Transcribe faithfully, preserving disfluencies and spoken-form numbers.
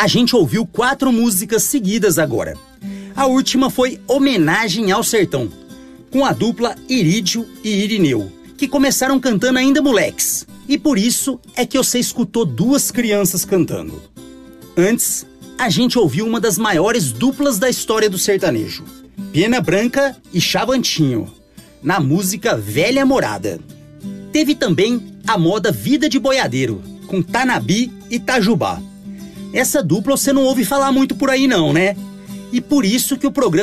A gente ouviu quatro músicas seguidas agora. A última foi Homenagem ao Sertão, com a dupla Irídio e Irineu, que começaram cantando ainda moleques. E por isso é que você escutou duas crianças cantando. Antes, a gente ouviu uma das maiores duplas da história do sertanejo, Pena Branca e Chavantinho, na música Velha Morada. Teve também a moda Vida de Boiadeiro, com Tanabi e Tajubá. Essa dupla você não ouve falar muito por aí não, né? E por isso que o programa